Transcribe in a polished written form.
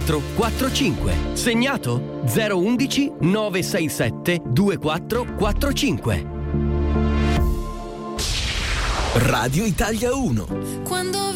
2445. Segnato? 011 967 2445. Radio Italia 1. Quando